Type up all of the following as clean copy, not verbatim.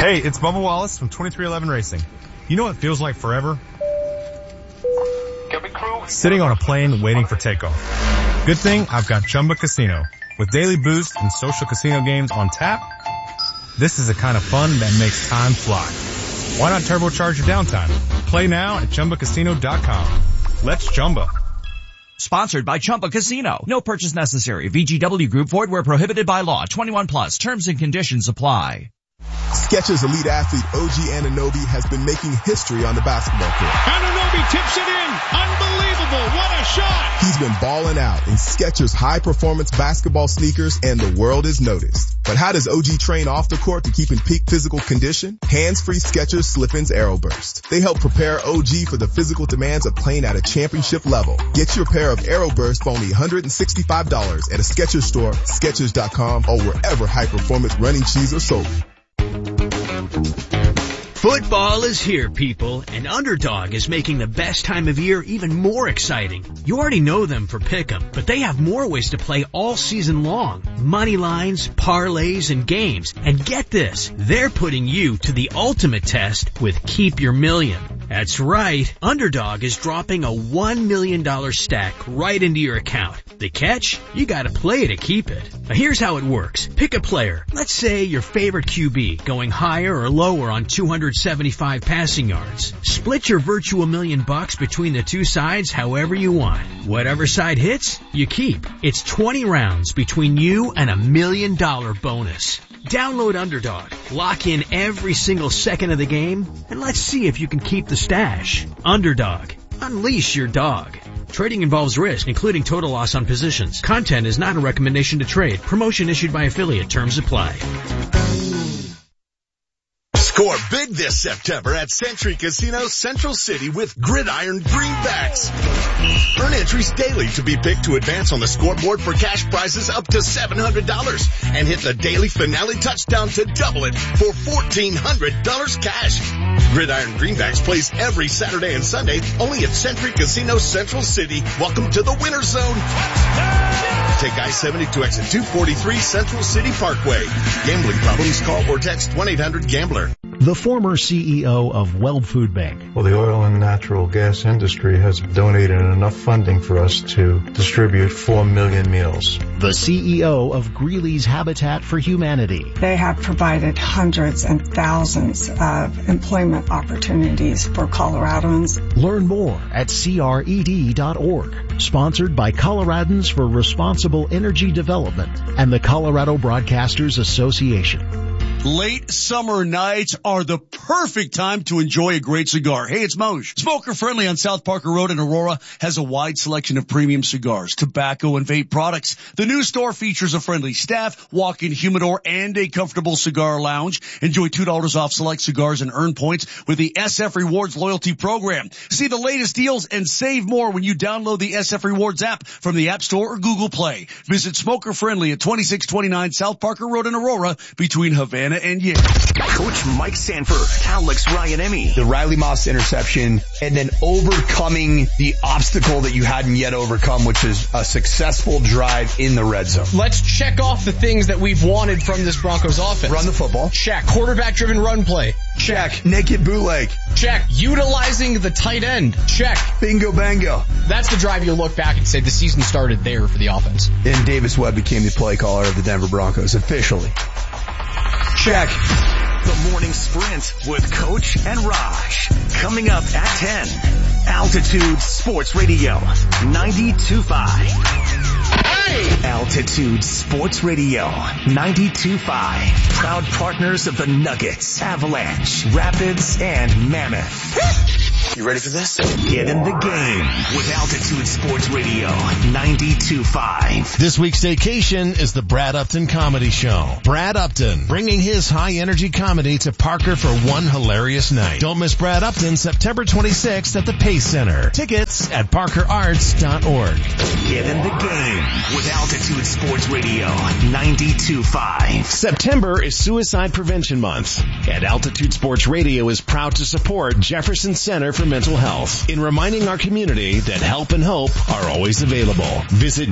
Hey, it's Bubba Wallace from 2311 Racing. You know what feels like forever? Sitting on a plane waiting for takeoff. Good thing I've got Chumba Casino. With daily boosts and social casino games on tap, this is the kind of fun that makes time fly. Why not turbocharge your downtime? Play now at ChumbaCasino.com. Let's Chumba. Sponsored by Chumba Casino. No purchase necessary. VGW Group. Void where prohibited by law. 21 plus. Terms and conditions apply. Skechers elite athlete OG Anunoby has been making history on the basketball court. Anunoby tips it in. Unbelievable. What a shot. He's been balling out in Skechers high-performance basketball sneakers, and the world has noticed. But how does OG train off the court to keep in peak physical condition? Hands-free Skechers Slip-ins AeroBurst. They help prepare OG for the physical demands of playing at a championship level. Get your pair of AeroBurst for only $165 at a Skechers store, Skechers.com, or wherever high-performance running shoes are sold. Football is here, people, and Underdog is making the best time of year even more exciting. You already know them for Pick'em, but they have more ways to play all season long. Money lines, parlays, and games. And get this, they're putting you to the ultimate test with Keep Your Million. That's right, Underdog is dropping a $1 million stack right into your account. The catch? You gotta play to keep it. Now here's how it works. Pick a player. Let's say your favorite QB, going higher or lower on 275 passing yards. Split your virtual $1 million between the two sides however you want. Whatever side hits, you keep. It's 20 rounds between you and $1 million bonus. Download Underdog, lock in every single second of the game, and let's see if you can keep the stash. Underdog. Unleash your dog. Trading involves risk, including total loss on positions. Content is not a recommendation to trade. Promotion issued by affiliate. Terms apply. Score big this September at Century Casino Central City with Gridiron Greenbacks. Earn entries daily to be picked to advance on the scoreboard for cash prizes up to $700 and hit the daily finale touchdown to double it for $1,400 cash. Gridiron Greenbacks plays every Saturday and Sunday only at Century Casino Central City. Welcome to the winner zone. Take I-70 to exit 243 Central City Parkway. Gambling problems? Call or text 1-800-GAMBLER. The former CEO of Weld Food Bank. Well, the oil and natural gas industry has donated enough funding for us to distribute 4 million meals. The CEO of Greeley's Habitat for Humanity. They have provided hundreds and thousands of employment opportunities for Coloradans. Learn more at CRED.org. Sponsored by Coloradans for Responsible Energy Development and the Colorado Broadcasters Association. Late summer nights are the perfect time to enjoy a great cigar. Hey, it's Moj. Smoker Friendly on South Parker Road in Aurora has a wide selection of premium cigars, tobacco, and vape products. The new store features a friendly staff, walk-in humidor, and a comfortable cigar lounge. Enjoy $2 off select cigars and earn points with the SF Rewards loyalty program. See the latest deals and save more when you download the SF Rewards app from the App Store or Google Play. Visit Smoker Friendly at 2629 South Parker Road in Aurora between Havana and Yale. Coach Mike Sanford, Alex Ryan Emmy. The Riley Moss interception and then overcoming the obstacle that you hadn't yet overcome, which is a successful drive in the red zone. Let's check off the things that we've wanted from this Broncos offense. Run the football. Check. Quarterback-driven run play. Check. Naked bootleg. Check. Utilizing the tight end. Check. Bingo bango. That's the drive you'll look back and say the season started there for the offense. And Davis Webb became the play caller of the Denver Broncos officially. Check. The morning sprint with Coach and Raj. Coming up at 10. Altitude Sports Radio 92.5. Hey! Altitude Sports Radio 92.5. Proud partners of the Nuggets, Avalanche, Rapids, and Mammoth. You ready for this? Get in the game with Altitude Sports Radio 92.5. This week's staycation is the Brad Upton Comedy Show. Brad Upton, bringing his high-energy comedy to Parker for one hilarious night. Don't miss Brad Upton September 26th at the Pace Center. Tickets at parkerarts.org. Get in the game with Altitude Sports Radio 92.5. September is Suicide Prevention Month, and Altitude Sports Radio is proud to support Jefferson Center for Mental Health in reminding our community that help and hope are always available. Visit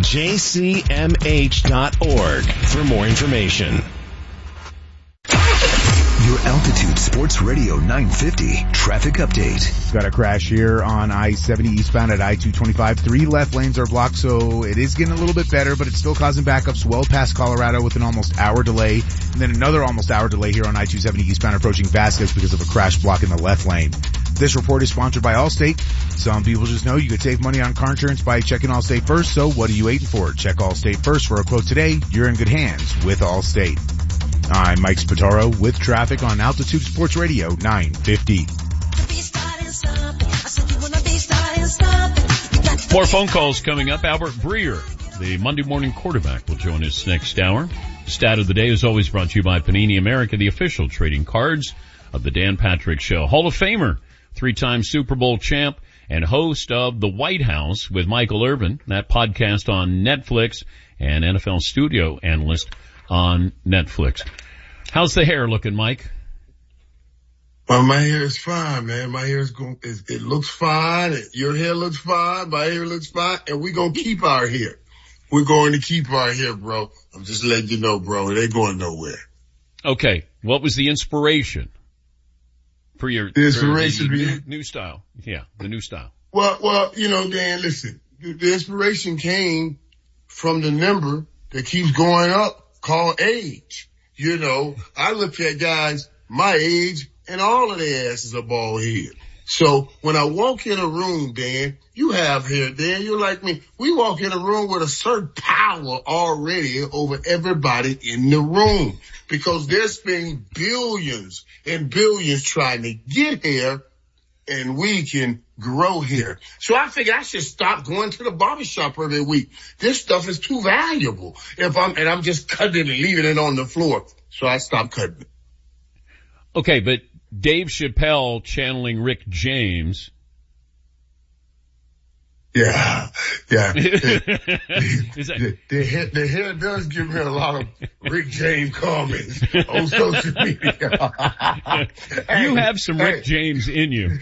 jcmh.org for more information. You're Altitude Sports Radio 950 traffic update. Got a crash here on I-70 eastbound at I-225. 3 left lanes are blocked, so it is getting a little bit better, but it's still causing backups well past Colorado with an almost hour delay. And then another almost hour delay here on I-270 eastbound approaching Vasquez because of a crash block in the left lane. This report is sponsored by Allstate. Some people just know you could save money on car insurance by checking Allstate first, so what are you waiting for? Check Allstate first for a quote today. You're in good hands with Allstate. I'm Mike Spataro with traffic on Altitude Sports Radio 950. More phone calls coming up. Albert Breer, the Monday morning quarterback, will join us next hour. Stat of the day is always brought to you by Panini America, the official trading cards of the Dan Patrick Show. Hall of Famer, 3-time Super Bowl champ, and host of The White House with Michael Irvin, that podcast on Netflix, and NFL studio analyst on Netflix. How's the hair looking, Mike? Well, my hair is fine, man. My hair it looks fine. Your hair looks fine. My hair looks fine. And we're going to keep our hair. We're going to keep our hair, bro. I'm just letting you know, bro. It ain't going nowhere. Okay. What was the inspiration for your new style? Yeah, the new style. Well, you know, Dan, listen. The inspiration came from the number that keeps going up called age. You know, I look at guys my age and all of their asses are bald head. So when I walk in a room, Dan, you have hair, Dan, you're like me. We walk in a room with a certain power already over everybody in the room because they're spending billions and billions trying to get here and we can grow here. So I figured I should stop going to the barbershop every week. This stuff is too valuable. I'm just cutting it and leaving it on the floor. So I stopped cutting it. Okay, but Dave Chappelle channeling Rick James. Yeah. The hair does give me a lot of Rick James comments on social media. You have some Rick James in you.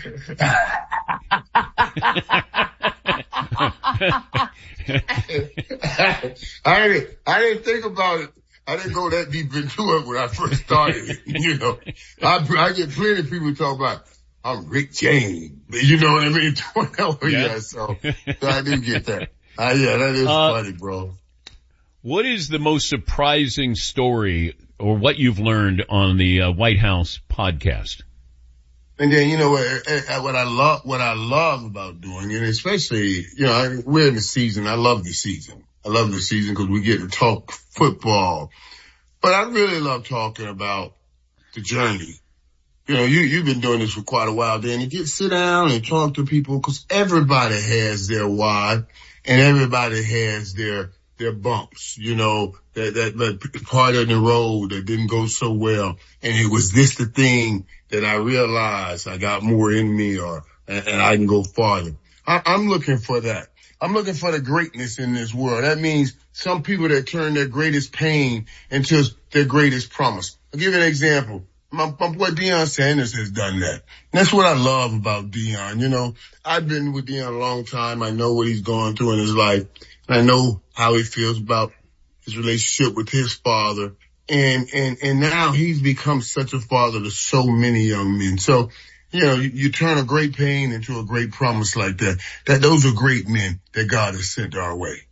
I didn't think about it. I didn't go that deep into it when I first started. You know, I get plenty of people talk about, I'm Rick James. You know what I mean? Yeah, so I didn't get that. Yeah, that is funny, bro. What is the most surprising story or what you've learned on the White House podcast? And then, you know, what I love about doing it, especially, you know, we're in the season. I love the season. I love the season because we get to talk football. But I really love talking about the journey. You know, you've been doing this for quite a while, Dan. You sit down and talk to people because everybody has their why and everybody has their bumps, you know, that part of the road that didn't go so well. And it was this the thing that I realized I got more in me and I can go farther. I'm looking for that. I'm looking for the greatness in this world. That means some people that turn their greatest pain into their greatest promise. I'll give you an example. My boy Deion Sanders has done that. And that's what I love about Deion. You know, I've been with Deion a long time. I know what he's gone through in his life. And I know how he feels about his relationship with his father. And now he's become such a father to so many young men. So, you know, you turn a great pain into a great promise like that. Those are great men that God has sent our way.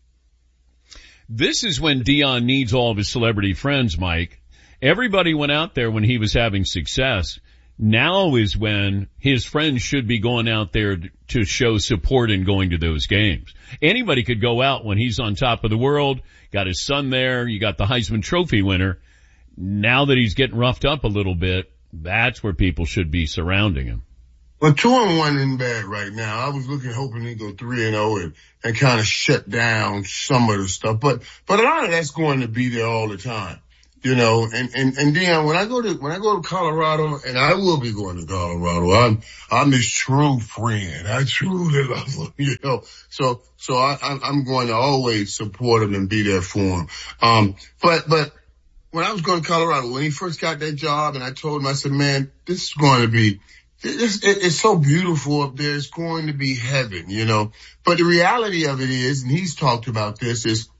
This is when Deion needs all of his celebrity friends, Mike. Everybody went out there when he was having success. Now is when his friends should be going out there to show support and going to those games. Anybody could go out when he's on top of the world, got his son there, you got the Heisman Trophy winner. Now that he's getting roughed up a little bit, that's where people should be surrounding him. Well, 2-1 isn't bad right now. I was hoping he'd go 3-0 and kind of shut down some of the stuff. But a lot of that's going to be there all the time. You know, and Deion, when I go to Colorado, and I will be going to Colorado, I'm his true friend. I truly love him, you know. So I'm going to always support him and be there for him. But when I was going to Colorado, when he first got that job, and I told him, I said, man, this is going to be, it's so beautiful up there. It's going to be heaven, you know. But the reality of it is, and he's talked about this, is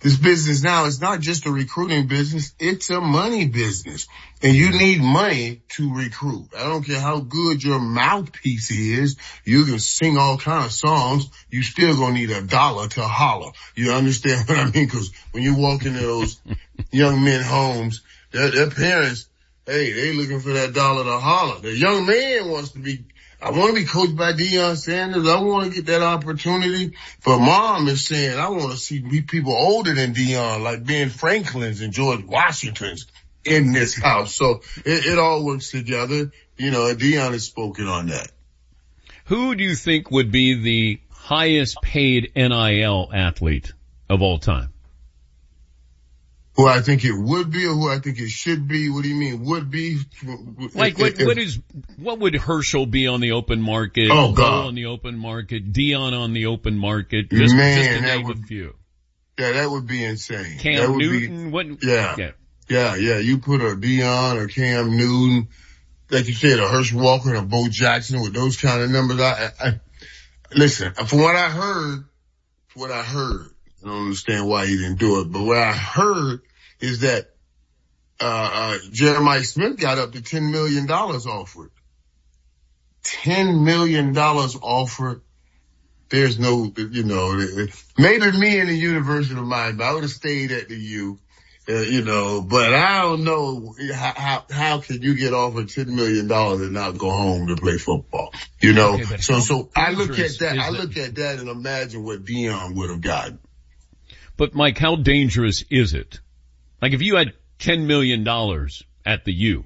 This business now is not just a recruiting business, it's a money business. And you need money to recruit. I don't care how good your mouthpiece is. You can sing all kind of songs. You still gonna need $1 to holler. You understand what I mean? Cause when you walk into those young men homes, their parents, hey, they looking for that $1 to holler. The young man I want to be coached by Deion Sanders. I want to get that opportunity. But mom is saying, I want to see people older than Deion, like Ben Franklin's and George Washington's in this house. So it all works together. You know, Deion has spoken on that. Who do you think would be the highest paid NIL athlete of all time? Who I think it would be or who I think it should be? What do you mean would be? Like what would Herschel be on the open market? Oh, God. Bo on the open market? Dion on the open market? Just to name a few. Yeah, that would be insane. Cam Newton? Yeah. You put a Dion or Cam Newton, like you said, a Herschel Walker and a Bo Jackson with those kind of numbers. Listen, from what I heard, I don't understand why he didn't do it, but what I heard is that Jeremiah Smith got up to $10 million offered. $10 million offered. There's no, maybe me and the University of Miami, I would have stayed at the U, but I don't know how can you get offered $10 million and not go home to play football, Okay, so I look at that and imagine what Deion would have gotten. But Mike, how dangerous is it? Like if you had $10 million at the U.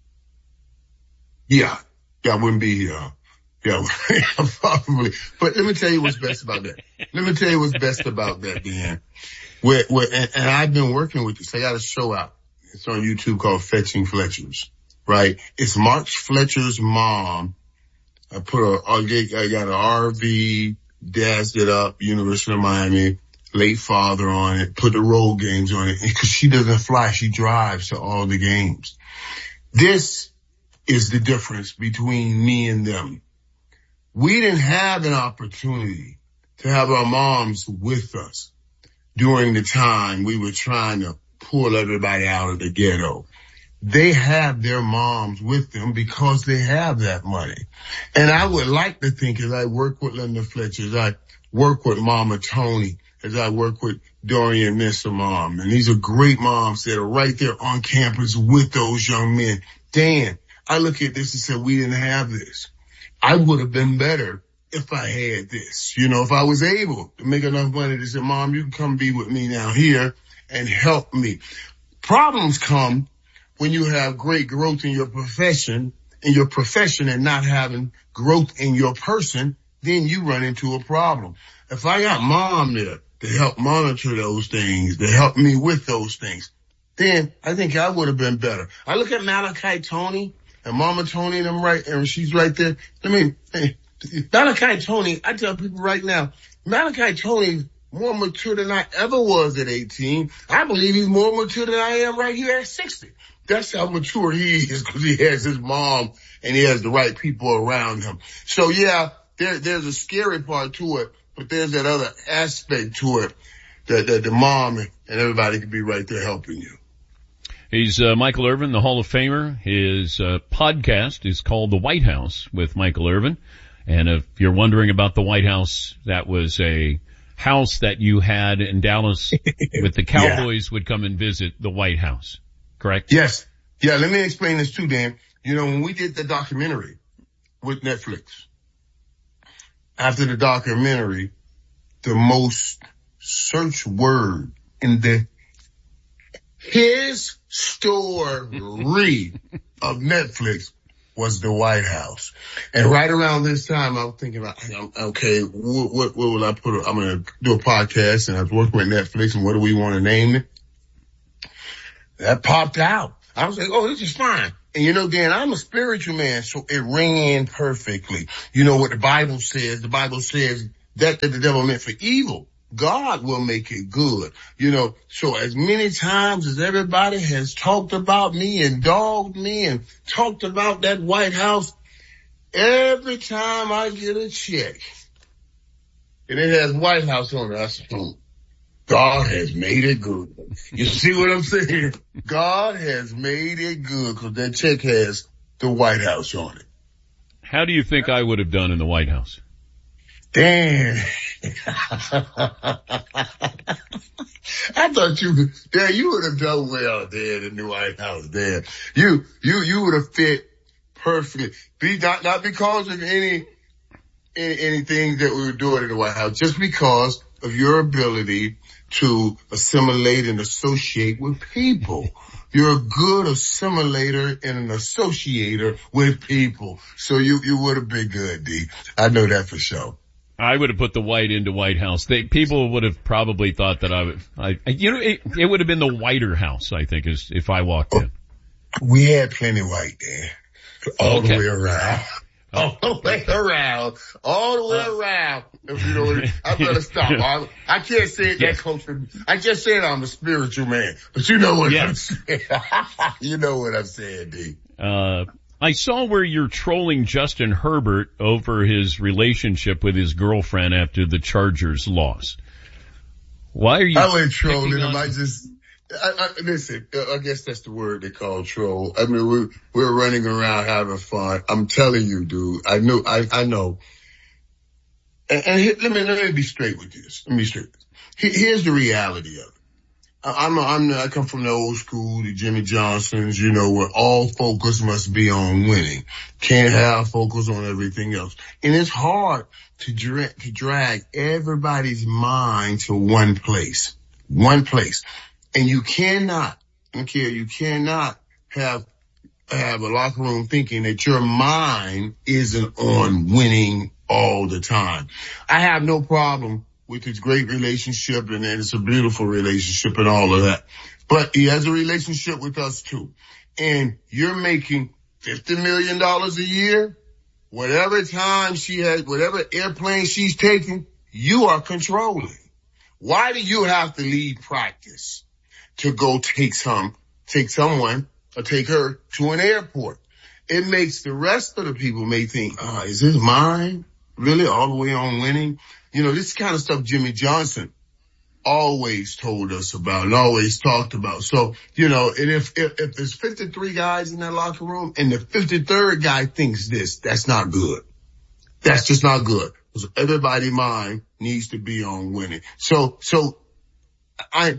Yeah, I wouldn't be here. Yeah, probably. But let me tell you what's best about that. Dan. And I've been working with this. I got a show out. It's on YouTube called Fetching Fletchers, right? It's March Fletcher's mom. I got an RV, dazzed it up, University of Miami. Late father on it, put the road games on it, because she doesn't fly, she drives to all the games. This is the difference between me and them. We didn't have an opportunity to have our moms with us during the time we were trying to pull everybody out of the ghetto. They have their moms with them because they have that money. And I would like to think, as I work with Linda Fletcher, as I work with Mama Tony, as I work with Dorian Missa mom, and these are great moms that are right there on campus with those young men. Dan, I look at this and said, we didn't have this. I would have been better if I had this. If I was able to make enough money to say, Mom, you can come be with me now here and help me. Problems come when you have great growth in your profession and not having growth in your person, then you run into a problem. If I got mom there to help monitor those things, to help me with those things, then I think I would have been better. I look at Malachi Tony and Mama Tony and and she's right there. Malachi Tony, I tell people right now, Malachi Tony more mature than I ever was at 18. I believe he's more mature than I am right here at 60. That's how mature he is, because he has his mom and he has the right people around him. So yeah, there's a scary part to it, but there's that other aspect to it that the mom and everybody can be right there helping you. He's Michael Irvin, the Hall of Famer. His podcast is called The White House with Michael Irvin. And if you're wondering about the White House, that was a house that you had in Dallas with the Cowboys would come and visit the White House, correct? Yes. Yeah, let me explain this too, Dan. When we did the documentary with Netflix, after the documentary, the most searched word in his story of Netflix was the White House. And right around this time, I was thinking, okay, what will I put? I'm going to do a podcast, and I was working with Netflix, and what do we want to name it? That popped out. I was like, oh, this is fine. And Dan, I'm a spiritual man, so it rang in perfectly. You know what the Bible says? The Bible says that the devil meant for evil, God will make it good. So as many times as everybody has talked about me and dogged me and talked about that White House, every time I get a check and it has White House on it, I say, God has made it good. You see what I'm saying? God has made it good because that check has the White House on it. How do you think I would have done in the White House? Damn. I thought you would have done well there in the White House there. You would have fit perfectly. Not because of anything that we were doing in the White House, just because of your ability to assimilate and associate with people. You're a good assimilator and an associator with people. So you would have been good, D. I know that for sure. I would have put the white into White House. People would have probably thought that it would have been the whiter house, I think, is if I walked in. We had plenty white there. All the way around. All the way around. All the way around. If you know what I better stop. I can't say it that close to me. I just said I'm a spiritual man. But you know what I'm saying. You know what I'm saying, D. I saw where you're trolling Justin Herbert over his relationship with his girlfriend after the Chargers loss. Why are you? I wasn't trolling him. Listen, I guess that's the word they call troll. I mean, we're running around having fun. I'm telling you, dude. I know. And let me be straight with this. Here's the reality of it. I come from the old school, the Jimmy Johnsons, where all focus must be on winning. Can't have focus on everything else. And it's hard to drag everybody's mind to one place. And you cannot have a locker room thinking that your mind isn't on winning all the time. I have no problem with his great relationship, and it's a beautiful relationship and all of that. But he has a relationship with us too. And you're making $50 million a year. Whatever time she has, whatever airplane she's taking, you are controlling. Why do you have to leave practice to go take someone or take her to an airport? It makes the rest of the people may think, is this mine? Really all the way on winning? This kind of stuff Jimmy Johnson always told us about and always talked about. So, and if there's 53 guys in that locker room and the 53rd guy thinks this, that's not good. That's just not good. Because everybody's mind needs to be on winning. So I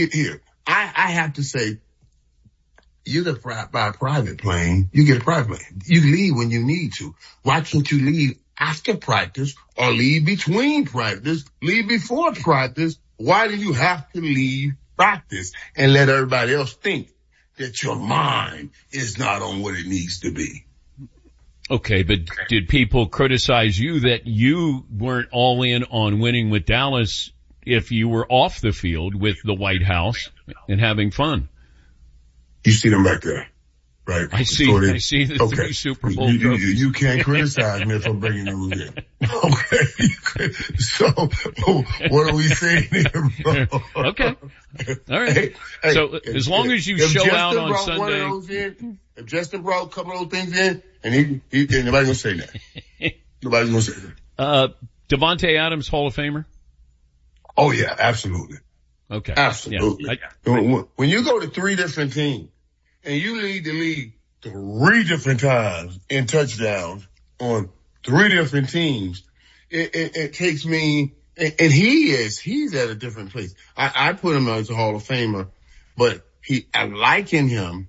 have to say, you get buy a private plane, you get a private plane. You leave when you need to. Why can't you leave after practice or leave between practice, leave before practice? Why do you have to leave practice and let everybody else think that your mind is not on what it needs to be? Okay, but did people criticize you that you weren't all in on winning with Dallas if you were off the field with the White House and having fun? You see them back there. Right. I see the three Super Bowl trophies. You can't criticize me if I'm bringing them in. Okay. So, what are we saying here, bro? Okay. All right. Hey, so, as long as you show out on Sunday. If Justin brought a couple of those things in, and nobody's gonna say that. Nobody's gonna say that. Davante Adams, Hall of Famer? Oh yeah, absolutely. Okay. Absolutely. Yeah. When you go to 3 different teams, and you lead the league 3 different times in touchdowns on 3 different teams, it takes me, and he's at a different place. I put him as a Hall of Famer, but I liken him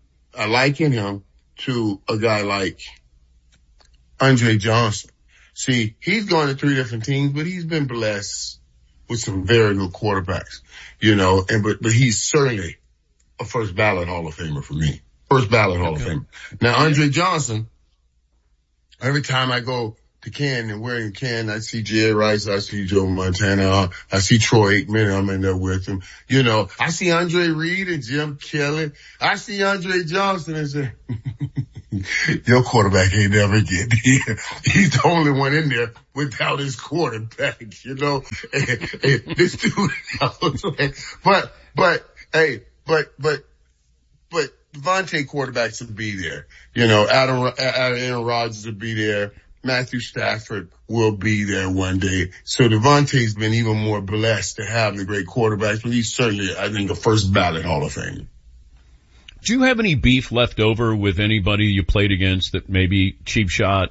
to a guy like Andre Johnson. See, he's gone to 3 different teams, but he's been blessed with some very good quarterbacks, but he's certainly a first ballot Hall of Famer for me. First ballot Hall of Famer. Now, Andre Johnson, every time I go to Canton, and we're in Canton, I see Jerry Rice, I see Joe Montana, I see Troy Aikman, I'm in there with him. I see Andre Reed and Jim Kelly. I see Andre Johnson and say, your quarterback ain't never get here. He's the only one in there without his quarterback, This dude, but Devontae quarterbacks would be there. Aaron Rodgers would be there. Matthew Stafford will be there one day. So Devontae's been even more blessed to have the great quarterbacks, but he's certainly, I think, a first ballot Hall of Famer. Do you have any beef left over with anybody you played against that maybe cheap shot?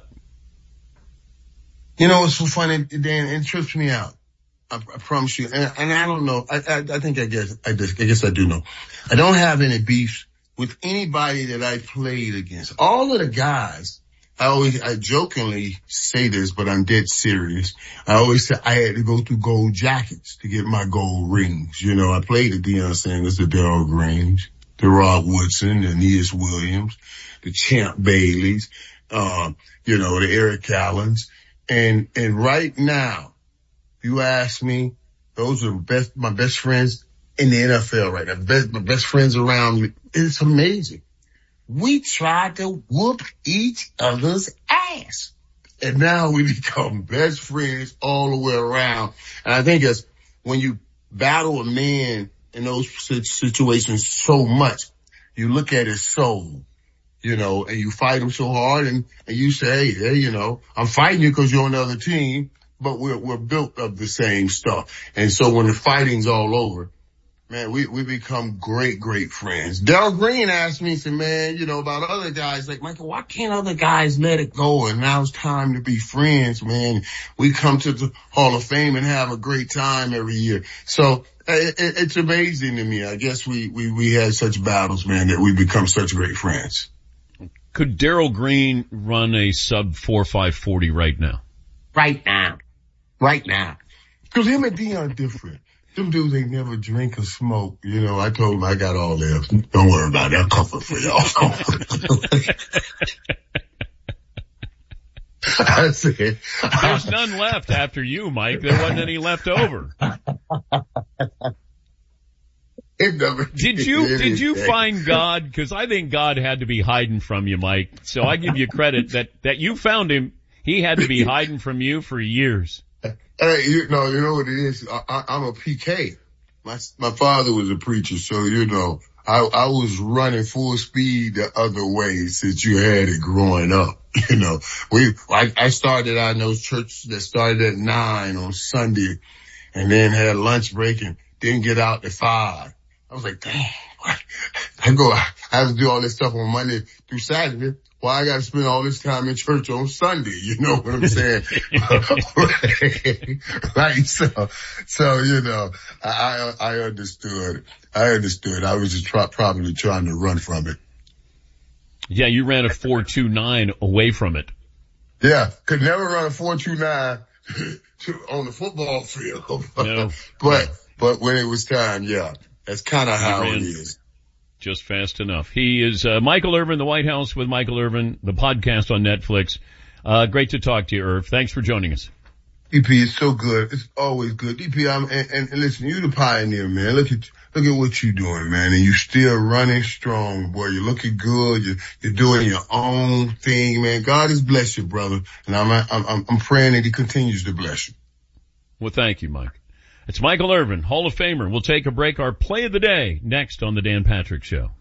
You know, it's so funny, Dan, it trips me out. I promise you. And I don't know. I guess I do know. I don't have any beefs with anybody that I played against. All of the guys, I jokingly say this, but I'm dead serious. I always say I had to go through gold jackets to get my gold rings. You know, I played the Deion Sanders, the Darrell Greens, the Rod Woodson, the Aeneas Williams, the Champ Baileys, the Eric Allens. And right now, you ask me, those are my best friends in the NFL right now. My best friends around me. It's amazing. We tried to whoop each other's ass. And now we become best friends all the way around. And I think it's when you battle a man in those situations so much, you look at his soul, and you fight him so hard and you say, hey, I'm fighting you because you're on the other team. But we're built of the same stuff. And so when the fighting's all over, man, we become great, great friends. Darrell Green asked me, said, man, about other guys, like, Michael, why can't other guys let it go? And now it's time to be friends, man. We come to the Hall of Fame and have a great time every year. So it's amazing to me. I guess we had such battles, man, that we become such great friends. Could Darrell Green run a sub 4.540 right now? Right now. Cause him and Deion different. Them dudes ain't never drink or smoke. I told them I got all this. Don't worry about that. Comfort for y'all. I said, there's none left after you, Mike. There wasn't any left over. Did you find God? Cause I think God had to be hiding from you, Mike. So I give you credit that you found him. He had to be hiding from you for years. Hey, you know what it is? I'm a PK. My father was a preacher, so I was running full speed the other way since you had it growing up. I started out in those churches that started at 9 on Sunday and then had lunch break and didn't get out at 5. I was like, dang, I have to do all this stuff on Monday through Saturday. Why I got to spend all this time in church on Sunday? You know what I'm saying? Right. So, I understood. I was just probably trying to run from it. Yeah, you ran a 4.29 away from it. Yeah, could never run a 4.29 on the football field. No. But when it was time, yeah, that's kind of how it is. Just fast enough. He is Michael Irvin, The White House with Michael Irvin, the podcast on Netflix. Great to talk to you, Irv. Thanks for joining us. DP, it's so good. It's always good. DP, and listen, you're the pioneer, man. Look at what you're doing, man. And you still running strong, boy. You're looking good. You're doing your own thing, man. God has blessed you, brother. And I'm praying that he continues to bless you. Well, thank you, Mike. It's Michael Irvin, Hall of Famer. We'll take a break. Our play of the day next on the Dan Patrick Show.